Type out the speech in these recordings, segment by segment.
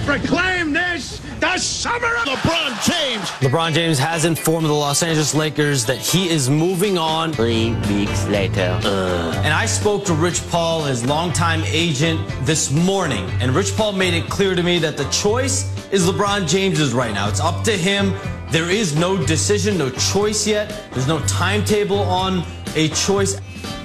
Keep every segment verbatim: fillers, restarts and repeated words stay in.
proclaim this the summer of LeBron James. LeBron James has informed the Los Angeles Lakers that he is moving on. Three weeks later. Ugh. And I spoke to Rich Paul, his longtime agent, this morning. And Rich Paul made it clear to me that the choice is LeBron James's right now. It's up to him. There is no decision, no choice yet. There's no timetable on a choice.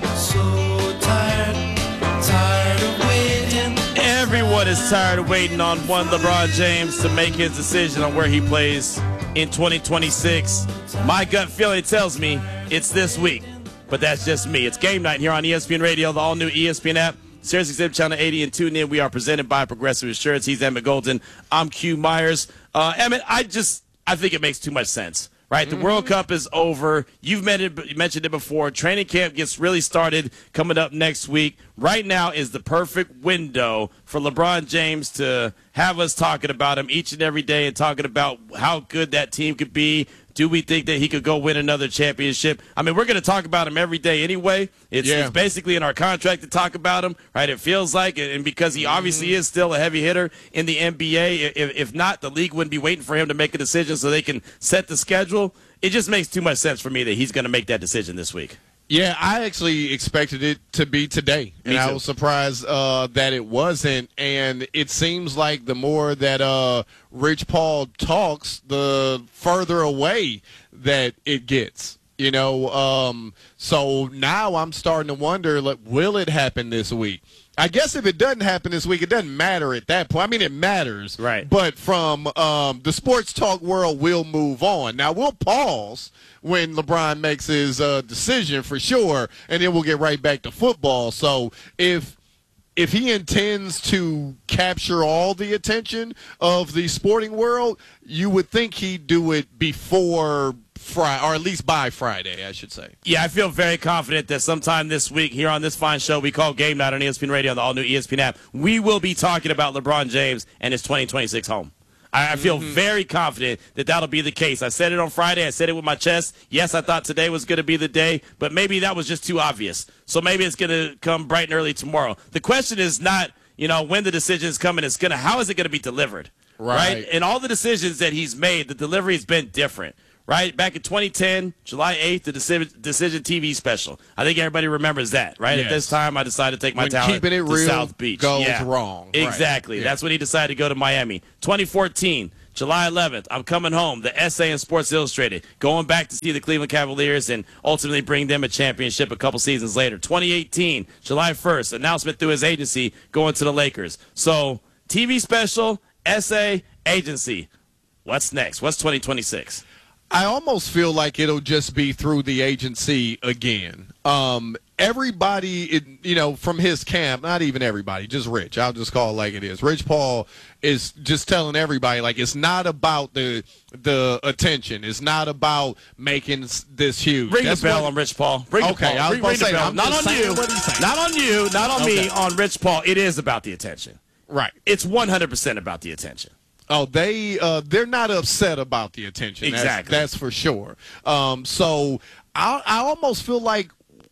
So tired, tired of waiting. Everyone is tired of waiting on one LeBron James to make his decision on where he plays in twenty twenty-six. My gut feeling tells me it's this week, but that's just me. It's game night here on E S P N Radio, the all-new E S P N app, Sirius X M Channel eighty, and tune in. We are presented by Progressive Insurance. He's Emmett Golden. I'm Q Myers. Uh, Emmett, I just I think it makes too much sense. Right, the mm-hmm. World Cup is over. You've mentioned, mentioned it before. Training camp gets really started coming up next week. Right now is the perfect window for LeBron James to have us talking about him each and every day and talking about how good that team could be. Do we think that he could go win another championship? I mean, we're going to talk about him every day anyway. It's, yeah. it's basically in our contract to talk about him, right? It feels like, and because he obviously mm-hmm. is still a heavy hitter in the N B A, if, if not, the league wouldn't be waiting for him to make a decision so they can set the schedule. It just makes too much sense for me that he's going to make that decision this week. Yeah, I actually expected it to be today, and I was surprised uh, that it wasn't. And it seems like the more that uh, Rich Paul talks, the further away that it gets. You know, um, so now I'm starting to wonder, like, will it happen this week? I guess if it doesn't happen this week, it doesn't matter at that point. I mean, it matters. Right. But from um, the sports talk world, we'll move on. Now, we'll pause when LeBron makes his uh, decision for sure, and then we'll get right back to football. So if if he intends to capture all the attention of the sporting world, you would think he'd do it before Friday, or at least by Friday, I should say. Yeah, I feel very confident that sometime this week here on this fine show we call Game Night on E S P N Radio on the all-new E S P N app, we will be talking about LeBron James and his twenty twenty-six home. I, I feel mm-hmm. very confident that that'll be the case. I said it on Friday. I said it with my chest. Yes, I thought today was going to be the day, but maybe that was just too obvious. So maybe it's going to come bright and early tomorrow. The question is not, you know, when the decision is coming. It's going to, how is it going to be delivered? Right. right? And all the decisions that he's made, the delivery has been different. Right, back in twenty ten, July eighth, the Decision, Decision T V special. I think everybody remembers that, right? Yes. At this time, I decided to take my when talent keeping it to real South Beach. goes yeah. wrong. Exactly. Right. That's yeah. when he decided to go to Miami. twenty fourteen, July eleventh, I'm coming home. The essay in Sports Illustrated, going back to see the Cleveland Cavaliers and ultimately bring them a championship a couple seasons later. twenty eighteen, July first, announcement through his agency going to the Lakers. So T V special, essay, agency. What's next? What's twenty twenty-six? I almost feel like it'll just be through the agency again. Um, everybody, it, you know, from his camp, not even everybody, just Rich. I'll just call it like it is. Rich Paul is just telling everybody, like, it's not about the the attention. It's not about making this huge. Ring That's the bell what, on Rich Paul. Ring okay, the bell. I was ring, about ring to say, the bell. I'm Not on saying you. what he's saying. Not on you. Not on okay. me. On Rich Paul. It is about the attention. Right. It's one hundred percent about the attention. Oh, they uh, they're not upset about the attention. Exactly, that's, that's for sure. Um, so I, I almost feel like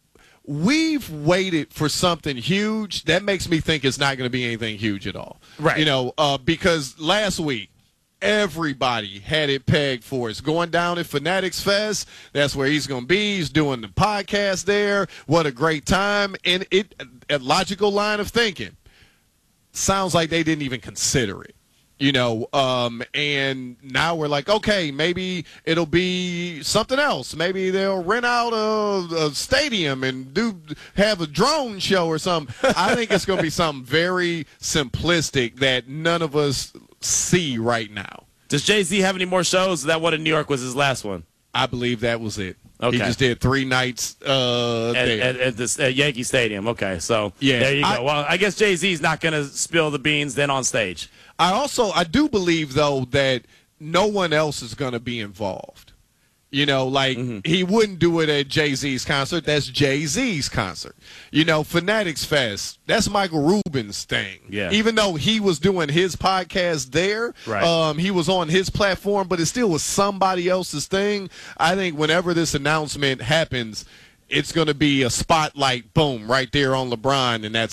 we've waited for something huge. That makes me think it's not going to be anything huge at all. Right? You know, uh, because last week everybody had it pegged for us going down at Fanatics Fest. That's where he's going to be. He's doing the podcast there. What a great time! And it a logical line of thinking. Sounds like they didn't even consider it. You know, um, and now we're like, okay, maybe it'll be something else. Maybe they'll rent out a, a stadium and do have a drone show or something. I think it's going to be something very simplistic that none of us see right now. Does Jay-Z have any more shows? That one in New York was his last one. I believe that was it. Okay. He just did three nights uh, at, there. At, at, the, at Yankee Stadium. Okay, so yeah, there you go. I, well, I guess Jay-Z's not going to spill the beans then on stage. I also, I do believe, though, that no one else is going to be involved. You know, like, mm-hmm. he wouldn't do it at Jay-Z's concert. That's Jay-Z's concert. You know, Fanatics Fest, that's Michael Rubin's thing. Yeah. Even though he was doing his podcast there, right. um, he was on his platform, but it still was somebody else's thing. I think whenever this announcement happens, it's going to be a spotlight, boom, right there on LeBron, and that's it.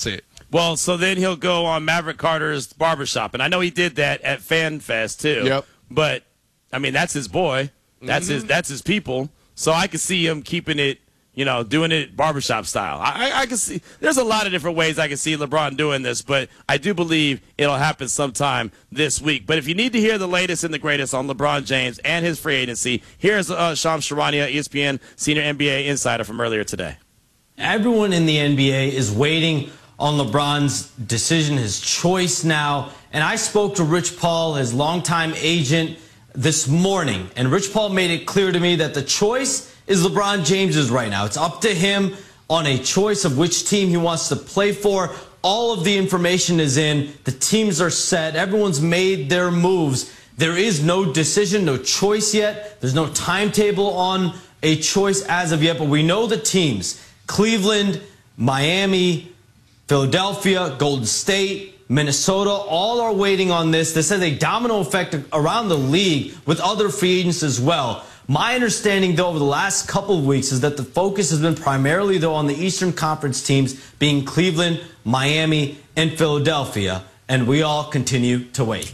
Well, so then he'll go on Maverick Carter's barbershop. And I know he did that at Fan Fest, too. Yep. But, I mean, that's his boy. That's Mm-hmm. his That's his people. So I could see him keeping it, you know, doing it barbershop style. I, I, I can see – there's a lot of different ways I can see LeBron doing this, but I do believe it'll happen sometime this week. But if you need to hear the latest and the greatest on LeBron James and his free agency, here's uh, Shams Charania, E S P N senior N B A insider from earlier today. Everyone in the N B A is waiting on LeBron's decision, his choice now. And I spoke to Rich Paul, his longtime agent, this morning. And Rich Paul made it clear to me that the choice is LeBron James's right now. It's up to him on a choice of which team he wants to play for. All of the information is in. The teams are set. Everyone's made their moves. There is no decision, no choice yet. There's no timetable on a choice as of yet. But we know the teams. Cleveland, Miami, Philadelphia, Golden State, Minnesota, all are waiting on this. This has a domino effect around the league with other free agents as well. My understanding, though, over the last couple of weeks is that the focus has been primarily, though, on the Eastern Conference teams being Cleveland, Miami, and Philadelphia, and we all continue to wait.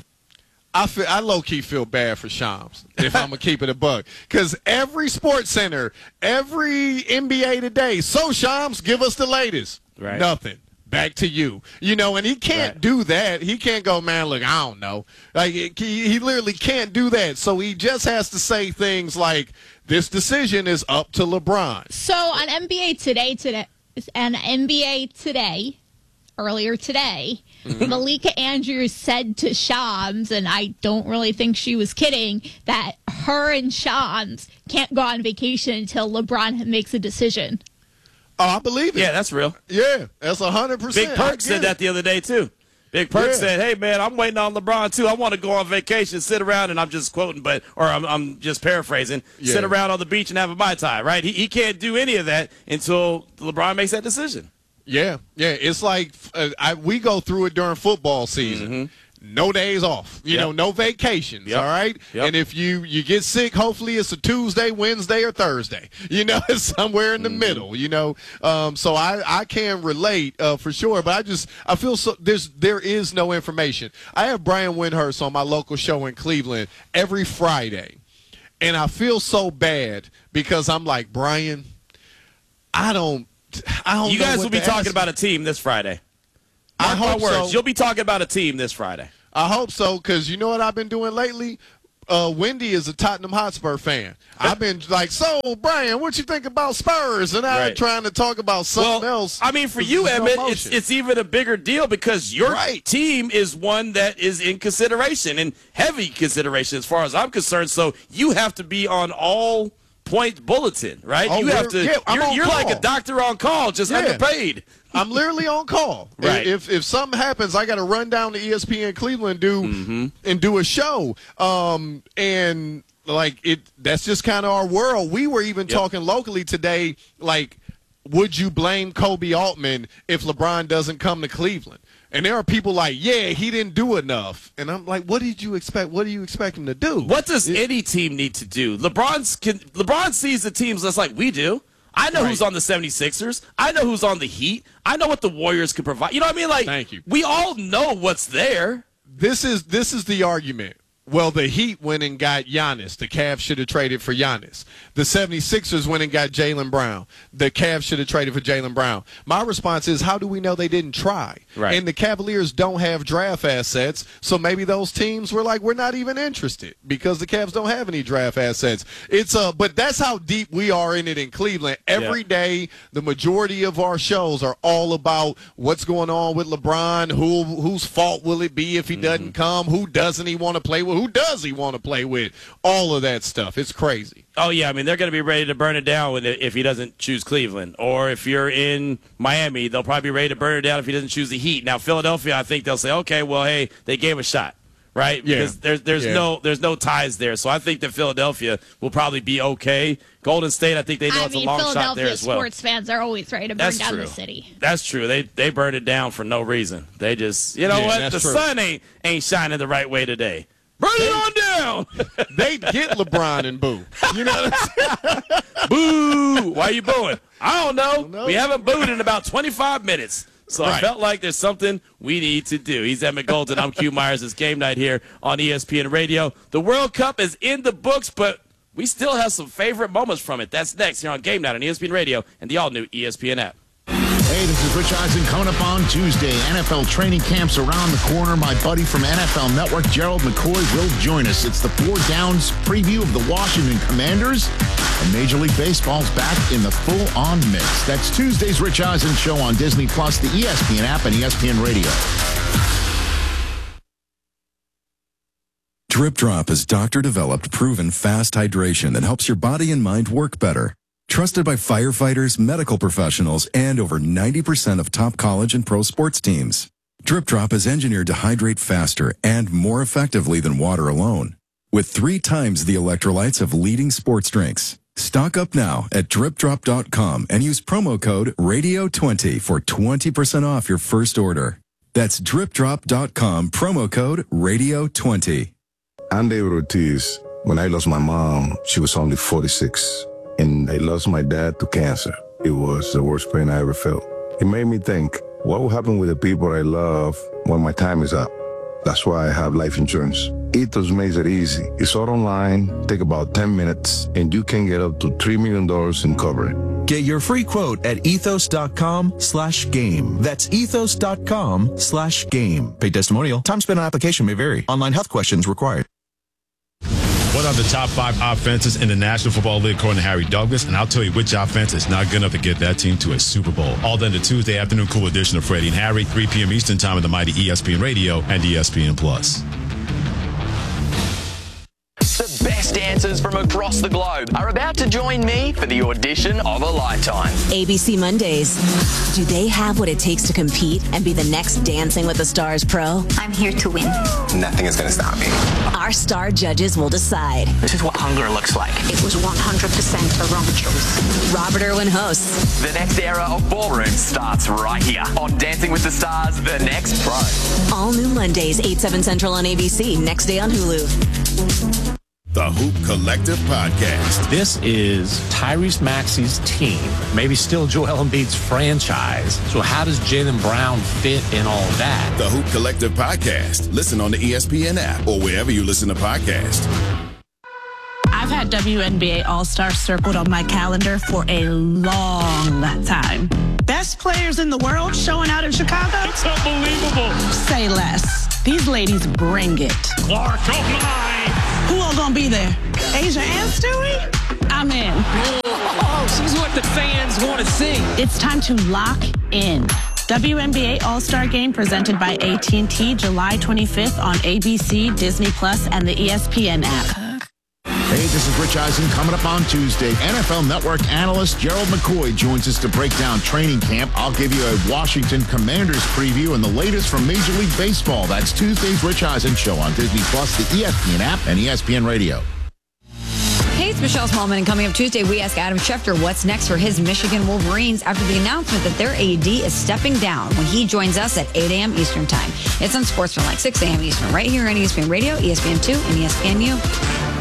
I feel, I low-key feel bad for Shams, if I'm going to keep it a buck. Because every sports center, every N B A today, so Shams, give us the latest. Right. Nothing. Back to you. You know, and he can't Right. do that. He can't go, man, look, I don't know. Like, he, he literally can't do that. So he just has to say things like, this decision is up to LeBron. So on N B A Today today, and N B A Today, earlier today, Mm-hmm. Malika Andrews said to Shams, and I don't really think she was kidding, that her and Shams can't go on vacation until LeBron makes a decision. Oh, I believe it. Yeah, that's real. Yeah, that's one hundred percent. Big Perk said that the other day, too. Big Perk Yeah. said, hey, man, I'm waiting on LeBron, too. I want to go on vacation, sit around, and I'm just quoting, but or I'm, I'm just paraphrasing, Yeah. sit around on the beach and have a Mai Tai, right? He, he can't do any of that until LeBron makes that decision. Yeah, yeah. It's like uh, I, we go through it during football season. Mm-hmm. No days off. You Yep. know, no vacations. Yep. All right. Yep. And if you you get sick, hopefully it's a Tuesday, Wednesday, or Thursday. You know, it's somewhere in the Mm-hmm. middle. You know, um, so I I can relate uh, for sure. But I just I feel so there's there is no information. I have Brian Windhurst on my local show in Cleveland every Friday, and I feel so bad because I'm like, Brian, I don't. I don't You know guys what will be to talking ask about a team this Friday. I Mark my hope words. so. You'll be talking about a team this Friday. I hope so, because you know what I've been doing lately? Uh, Wendy is a Tottenham Hotspur fan. I've been like, so, Brian, what you think about Spurs? And I'm Right. trying to talk about something Well, else. I mean, for There's you, no Emmett, it's motion. it's even a bigger deal because your Right. team is one that is in consideration and heavy consideration as far as I'm concerned. So you have to be on all point bulletin, right? Oh, you have we're- to. yeah, I'm you're on you're like call. a doctor on call, just Yeah. underpaid. I'm literally on call. Right. If if something happens, I got to run down to E S P N Cleveland do Mm-hmm. and do a show. Um, and like it, that's just kind of our world. We were even Yep. talking locally today. Like, would you blame Kobe Altman if LeBron doesn't come to Cleveland? And there are people like, yeah, he didn't do enough. And I'm like, what did you expect? What do you expect him to do? What does any team need to do? LeBron's can, LeBron sees the teams just like we do. I know Right. who's on the seventy-sixers. I know who's on the Heat. I know what the Warriors can provide. You know what I mean? Like, Thank you. We all know what's there. This is this is the argument. Well, the Heat went and got Giannis. The Cavs should have traded for Giannis. The seventy-sixers went and got Jaylen Brown. The Cavs should have traded for Jaylen Brown. My response is, how do we know they didn't try? Right. And the Cavaliers don't have draft assets, so maybe those teams were like, we're not even interested because the Cavs don't have any draft assets. It's uh, but that's how deep we are in it in Cleveland. Every Yeah. day, the majority of our shows are all about what's going on with LeBron. Who whose fault will it be if he doesn't come? Who doesn't he want to play with? Who does he want to play with? All of that stuff. It's crazy. Oh, yeah. I mean, they're going to be ready to burn it down when, if he doesn't choose Cleveland. Or if you're in Miami, they'll probably be ready to burn it down if he doesn't choose the Heat. Now, Philadelphia, I think they'll say, okay, well, hey, they gave a shot. Right? Yeah. Because there's there's Yeah. no there's no ties there. So I think that Philadelphia will probably be okay. Golden State, I think they know I it's mean, a long shot Philadelphia there as well. sports fans are always ready to burn That's down true. the city. That's true. They they burned it down for no reason. They just you know Yeah, what? that's The true. sun ain't ain't shining the right way today. Burn it on down. They get LeBron and Boo. You know what I'm saying? Boo! Why are you booing? I don't know. know. We haven't booed in about twenty-five minutes. So Right. I felt like there's something we need to do. He's Emmett Golden. I'm Q Myers. It's game night here on E S P N Radio. The World Cup is in the books, but we still have some favorite moments from it. That's next here on Game Night on E S P N Radio and the all-new E S P N app. Hey, this is Rich Eisen coming up on Tuesday. N F L training camps around the corner. My buddy from N F L Network, Gerald McCoy, will join us. It's the Four Downs preview of the Washington Commanders. And Major League Baseball's back in the full-on mix. That's Tuesday's Rich Eisen show on Disney Plus, the E S P N app, and E S P N Radio. Drip Drop is doctor-developed, proven fast hydration that helps your body and mind work better. Trusted by firefighters, medical professionals, and over ninety percent of top college and pro sports teams. Drip Drop is engineered to hydrate faster and more effectively than water alone, with three times the electrolytes of leading sports drinks. Stock up now at drip drop dot com and use promo code radio twenty for twenty percent off your first order. That's drip drop dot com, promo code radio twenty. I'm David Ortiz. When I lost my mom, she was only forty-six. And I lost my dad to cancer. It was the worst pain I ever felt. It made me think, what will happen with the people I love when my time is up? That's why I have life insurance. Ethos makes it easy. It's all online, take about ten minutes, and you can get up to three million dollars in coverage. Get your free quote at ethos dot com slash game. That's ethos dot com slash game. Paid testimonial. Time spent on application may vary. Online health questions required. What are the top five offenses in the National Football League according to Harry Douglas? And I'll tell you which offense is not good enough to get that team to a Super Bowl. All done the Tuesday afternoon cool edition of Freddie and Harry, three p.m. Eastern Time on the mighty E S P N Radio and E S P N Plus. The best dancers from across the globe are about to join me for the audition of a lifetime. A B C Mondays. Do they have what it takes to compete and be the next Dancing with the Stars pro? I'm here to win. Nothing is going to stop me. Our star judges will decide. This is what hunger looks like. It was one hundred percent the wrong choice. Robert Irwin hosts. The next era of ballroom starts right here on Dancing with the Stars, The Next Pro. All new Mondays, eight, seven Central on A B C. Next day on Hulu. The Hoop Collective Podcast. This is Tyrese Maxey's team, maybe still Joel Embiid's franchise. So how does Jaylen Brown fit in all of that? The Hoop Collective Podcast. Listen on the E S P N app or wherever you listen to podcasts. I've had W N B A All-Star circled on my calendar for a long time. Best players in the world showing out in Chicago? It's unbelievable. Say less. These ladies bring it. Clark, oh my. Who all gonna be there? Asia and Stewie? I'm in. Oh, she's what the fans want to see. It's time to lock in. W N B A All-Star Game presented by A T and T, July twenty-fifth on A B C, Disney Plus, and the E S P N app. Hey, this is Rich Eisen coming up on Tuesday. N F L Network analyst Gerald McCoy joins us to break down training camp. I'll give you a Washington Commanders preview and the latest from Major League Baseball. That's Tuesday's Rich Eisen show on Disney Plus, the E S P N app, and E S P N Radio. Hey, it's Michelle Smallman, and coming up Tuesday, we ask Adam Schefter what's next for his Michigan Wolverines after the announcement that their A D is stepping down when he joins us at eight a.m. Eastern Time. It's on Sportsman like six a.m. Eastern, right here on E S P N Radio, E S P N two, and E S P N U.